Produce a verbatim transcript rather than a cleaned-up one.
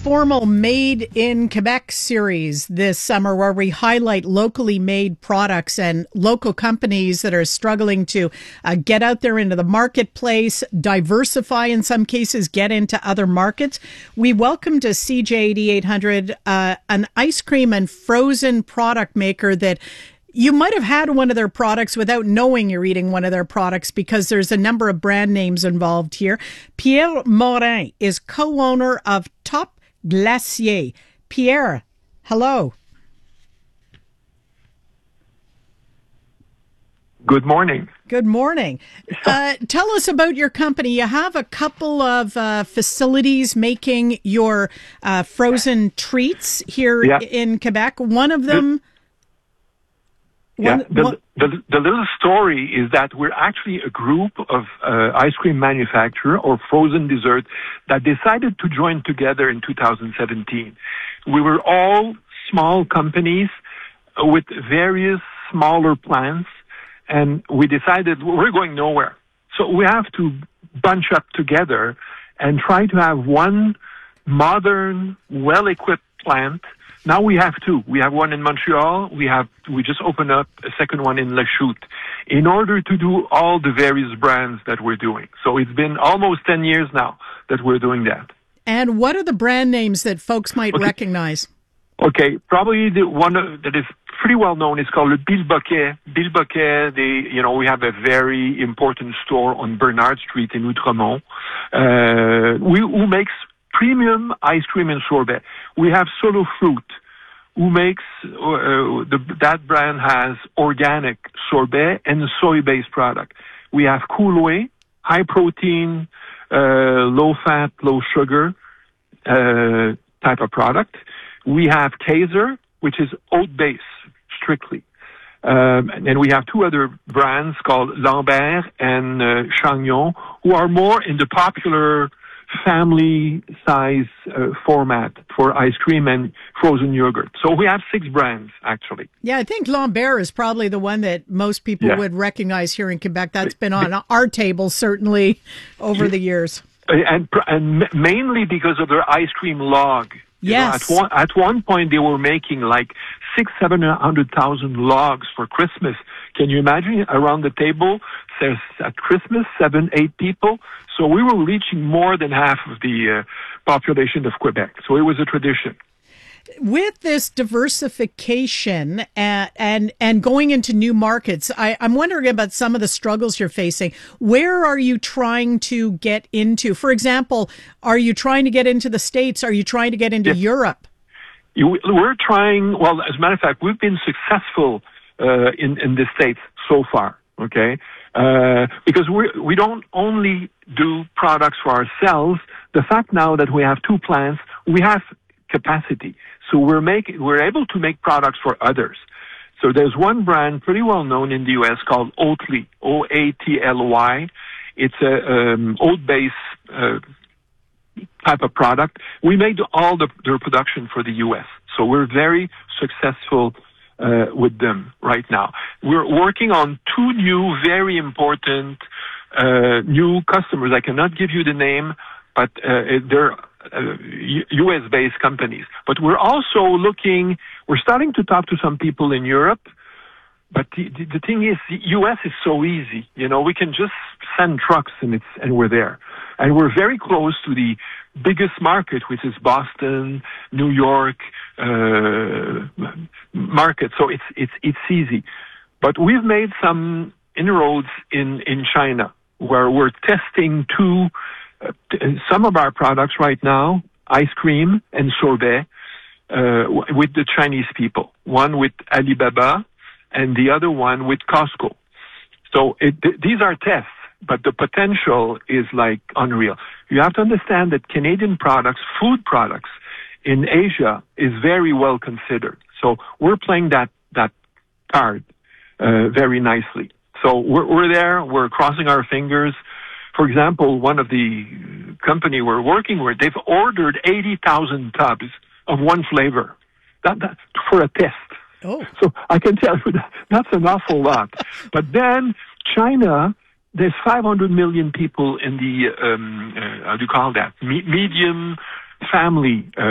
formal Made in Quebec series this summer where we highlight locally made products and local companies that are struggling to uh, get out there into the marketplace, diversify in some cases, get into other markets. We welcome to C J eighty-eight hundred uh, an ice cream and frozen product maker that you might have had one of their products without knowing you're eating one of their products because there's a number of brand names involved here. Pierre Morin is co-owner of Top Glacier. Pierre, hello. Good morning. Good morning. Uh, tell us about your company. You have a couple of uh, facilities making your uh, frozen treats here yeah. in Quebec. One of them... Yeah, One, the, one, the, the little story is that we're actually a group of uh, ice cream manufacturer or frozen dessert that decided to join together in two thousand seventeen. We were all small companies with various smaller plants, and we decided we're going nowhere. So we have to bunch up together and try to have one modern, well-equipped plant. Now we have two. We have one in Montreal. We have we just opened up a second one in Lachute in order to do all the various brands that we're doing. So it's been almost ten years now that we're doing that. And what are the brand names that folks might okay. recognize? Okay, probably the one that is pretty well known is called Le Bilboquet. Bilboquet, they, you know, we have a very important store on Bernard Street in Outremont, uh, we, who makes premium ice cream and sorbet. We have Solo Fruit, who makes, uh, the, that brand has organic sorbet and soy-based product. We have Couloé, high protein, uh, low fat, low sugar, uh, type of product. We have Kaiser, which is oat-based, strictly. Um, and then we have two other brands called Lambert and uh, Chagnon, who are more in the popular family size uh, format for ice cream and frozen yogurt. So we have six brands, actually. Yeah, I think Lambert is probably the one that most people yeah. would recognize here in Quebec. That's been on our table, certainly, over the years. And, and mainly because of their ice cream log. Yes. You know, at one, at one point, they were making like six, seven hundred thousand logs for Christmas. Can you imagine around the table? There's at Christmas seven, eight people. So we were reaching more than half of the uh, population of Quebec. So it was a tradition. With this diversification and and, and going into new markets, I, I'm wondering about some of the struggles you're facing. Where are you trying to get into? For example, are you trying to get into the States? Are you trying to get into yes. Europe? You, we're trying, well, as a matter of fact, we've been successful uh, in, in the States so far, okay? Uh, because we we don't only do products for ourselves. The fact now that we have two plants, we have capacity. So we're making, we're able to make products for others. So there's one brand pretty well known in the U S called Oatly, O A T L Y. It's a um, oat-based uh, type of product. We made all the, their production for the U S. So we're very successful uh, with them right now. We're working on two new, very important uh, new customers. I cannot give you the name, but uh, they're Uh, U S-based companies. But we're also looking, we're starting to talk to some people in Europe, but the, the, the thing is, the U S is so easy. You know, we can just send trucks and it's, and we're there. And we're very close to the biggest market, which is Boston, New York, uh, market. So it's, it's, it's easy. But we've made some inroads in, in China where we're testing two some of our products right now, ice cream and sorbet, uh, with the Chinese people. One with Alibaba and the other one with Costco. So it, th- these are tests, but the potential is like unreal. You have to understand that Canadian products, food products in Asia is very well considered. So we're playing that, that card, uh, very nicely. So we're, we're there, we're crossing our fingers. For example, one of the company we're working with, they've ordered eighty thousand tubs of one flavor that, that, for a test. Oh. So I can tell you that that's an awful lot. But then China, there's five hundred million people in the, um, uh, how do you call that, Me- medium family uh,